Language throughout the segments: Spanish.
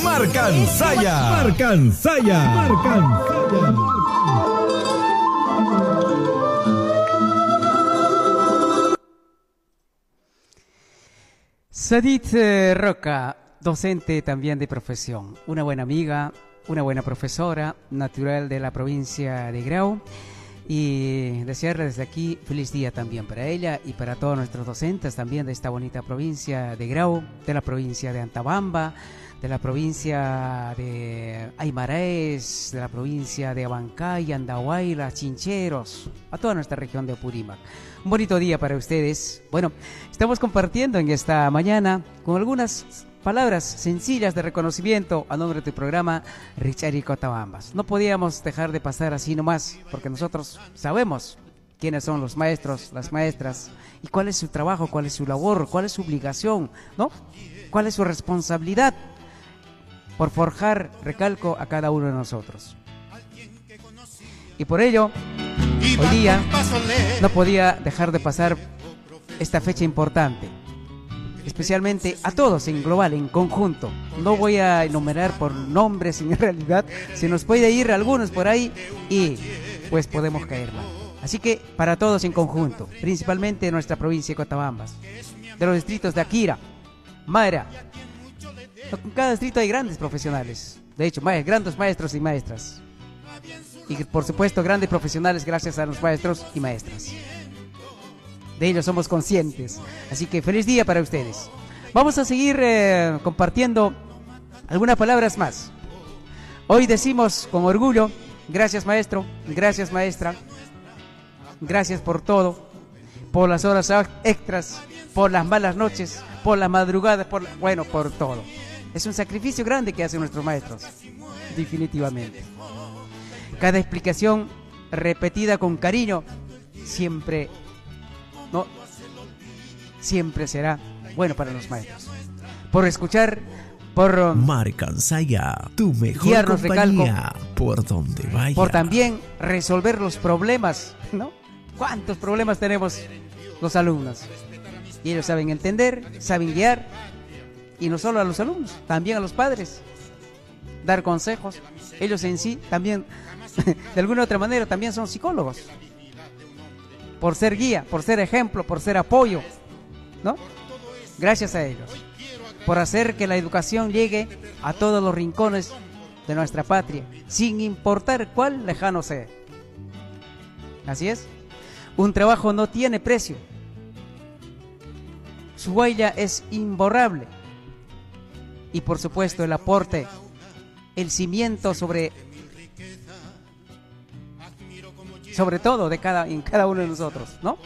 Marcansaya. Marcansaya. Marcansaya. Sadit Roca, docente también de profesión, una buena amiga, una buena profesora, natural de la provincia de Grau, y desearle desde aquí feliz día también para ella y para todos nuestros docentes también de esta bonita provincia de Grau, de la provincia de Antabamba, de la provincia de Aymaraes, de la provincia de Abancay, Andahuayla, Chincheros, a toda nuestra región de Apurímac. Un bonito día para ustedes. Bueno, estamos compartiendo en esta mañana con algunas palabras sencillas de reconocimiento a nombre de tu programa Richari Cotabambas. No podíamos dejar de pasar así nomás, porque nosotros sabemos quiénes son los maestros, las maestras, y cuál es su trabajo, cuál es su labor, cuál es su obligación, ¿no? Cuál es su responsabilidad por forjar, recalco, a cada uno de nosotros. Y por ello, hoy día no podía dejar de pasar esta fecha importante, especialmente a todos en global, en conjunto. No voy a enumerar por nombres, en realidad se nos puede ir algunos por ahí y pues podemos caer mal. Así que para todos en conjunto, principalmente en nuestra provincia de Cotabambas, de los distritos de Akira, Maera. En cada distrito hay grandes profesionales, de hecho, grandes maestros y maestras. Y por supuesto, grandes profesionales gracias a los maestros y maestras. De ellos somos conscientes. Así que feliz día para ustedes. Vamos a seguir compartiendo algunas palabras más. Hoy decimos con orgullo, gracias maestro, gracias maestra, gracias por todo, por las horas extras, por las malas noches, por las madrugadas, por todo. Es un sacrificio grande que hacen nuestros maestros, definitivamente. Cada explicación repetida con cariño siempre será bueno para los maestros. Por escuchar, por Marcansaya, tu mejor guiarnos, compañía, por donde vaya. Por también resolver los problemas, ¿no? ¿Cuántos problemas tenemos los alumnos? Y ellos saben entender, saben guiar, y no solo a los alumnos, también a los padres, dar consejos. Ellos en sí también, de alguna u otra manera, también son psicólogos. Por ser guía, por ser ejemplo, por ser apoyo, ¿no? Gracias a ellos, por hacer que la educación llegue a todos los rincones de nuestra patria, sin importar cuál lejano sea. Así es, un trabajo no tiene precio, su huella es imborrable, y por supuesto el aporte, el cimiento sobre todo en cada uno de nosotros, ¿no?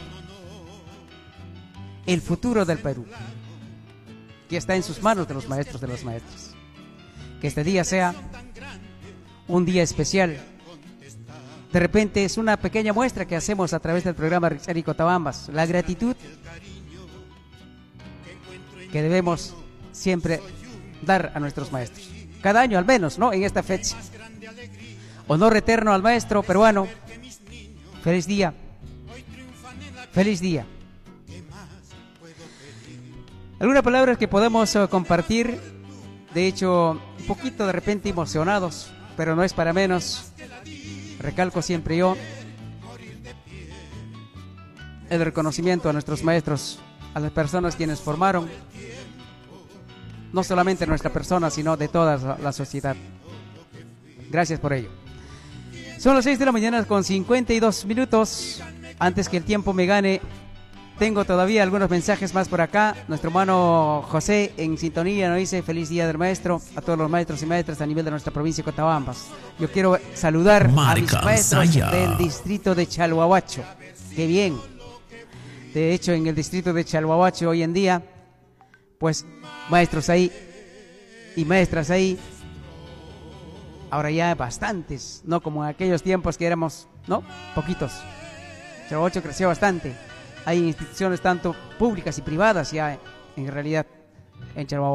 El futuro del Perú, que está en sus manos de los maestros de los maestros. Que este día sea un día especial. De repente es una pequeña muestra que hacemos a través del programa Richari Cotabambas, la gratitud que debemos siempre dar a nuestros maestros. Cada año al menos, ¿no? En esta fecha. Honor eterno al maestro peruano. Feliz día. Feliz día. Algunas palabras que podemos compartir, de hecho, un poquito de repente emocionados, pero no es para menos. Recalco siempre yo el reconocimiento a nuestros maestros, a las personas quienes formaron, no solamente nuestra persona, sino de toda la sociedad. Gracias por ello. Son las 6 de la mañana con 52 minutos. Antes que el tiempo me gane, tengo todavía algunos mensajes más por acá. Nuestro hermano José en sintonía nos dice feliz día del maestro a todos los maestros y maestras a nivel de nuestra provincia de Cotabambas. Yo quiero saludar a mis maestros del distrito de Chalhuahuacho. Qué bien. De hecho, en el distrito de Chalhuahuacho hoy en día, pues maestros ahí y maestras ahí. Ahora ya bastantes, no como en aquellos tiempos que éramos, ¿no? Poquitos. Chalhuahuacho creció bastante. Hay instituciones tanto públicas y privadas ya en realidad en Chalhuahuacho.